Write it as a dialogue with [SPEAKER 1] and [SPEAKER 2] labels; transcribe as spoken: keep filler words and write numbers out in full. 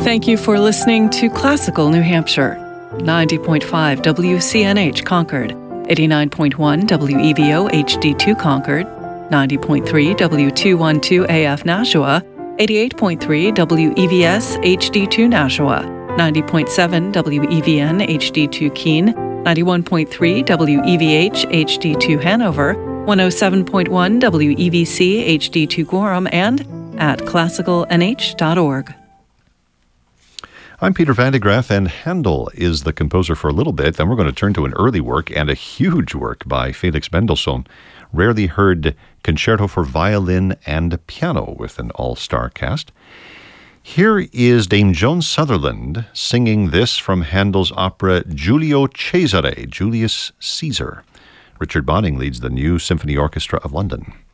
[SPEAKER 1] Thank you for listening to Classical New Hampshire. ninety point five W C N H Concord, eighty-nine point one W E V O H D two Concord, ninety point three W two twelve A F Nashua, eighty-eight point three W E V S H D two Nashua, ninety point seven W E V N H D two Keene, ninety-one point three W E V H H D two Hanover, one oh seven point one W E V C H D two Gorham, and at classical n h dot org.
[SPEAKER 2] I'm Peter Van de Graaff, and Handel is the composer for a little bit. Then we're going to turn to an early work and a huge work by Felix Mendelssohn, rarely heard concerto for violin and piano with an all-star cast. Here is Dame Joan Sutherland singing this from Handel's opera Giulio Cesare, Julius Caesar. Richard Bonning leads the New Symphony Orchestra of London.